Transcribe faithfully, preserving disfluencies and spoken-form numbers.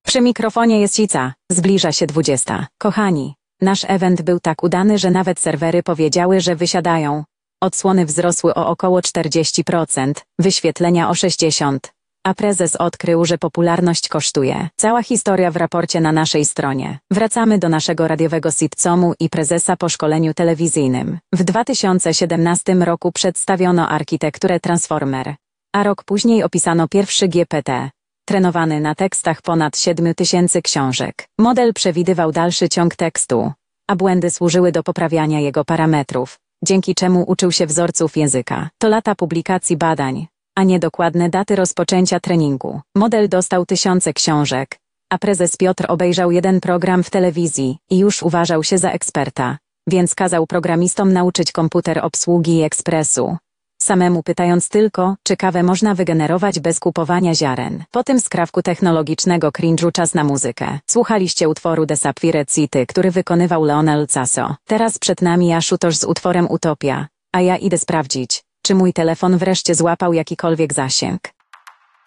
Przy mikrofonie jest Cica, zbliża się dwudziesta. Kochani, nasz event był tak udany, że nawet serwery powiedziały, że wysiadają. Odsłony wzrosły o około czterdzieści procent, wyświetlenia o sześćdziesiąt procent. A prezes odkrył, że popularność kosztuje. Cała historia w raporcie na naszej stronie. Wracamy do naszego radiowego sitcomu i prezesa po szkoleniu telewizyjnym. W dwa tysiące siedemnastym roku przedstawiono architekturę Transformer, a rok później opisano pierwszy G P T, trenowany na tekstach ponad siedmiu tysięcy książek. Model przewidywał dalszy ciąg tekstu, a błędy służyły do poprawiania jego parametrów, dzięki czemu uczył się wzorców języka. To lata publikacji badań, a nie dokładne daty rozpoczęcia treningu. Model dostał tysiące książek, a prezes Piotr obejrzał jeden program w telewizji i już uważał się za eksperta, więc kazał programistom nauczyć komputer obsługi ekspresu, samemu pytając tylko, czy kawę można wygenerować bez kupowania ziaren. Po tym skrawku technologicznego cringe'u czas na muzykę. Słuchaliście utworu The Sapphire City, który wykonywał Leonel Caso. Teraz przed nami Ashutosh z utworem Utopia, a ja idę sprawdzić, czy mój telefon wreszcie złapał jakikolwiek zasięg.